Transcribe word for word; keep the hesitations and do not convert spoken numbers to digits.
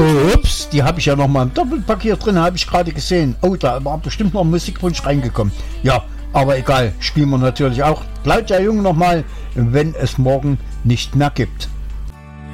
Ups, die habe ich ja noch mal im Doppelpack hier drin, habe ich gerade gesehen. Oh, da war bestimmt noch ein Musikwunsch reingekommen. Ja, aber egal, spielen wir natürlich auch. Claudia Jung nochmal, wenn es morgen nicht mehr gibt.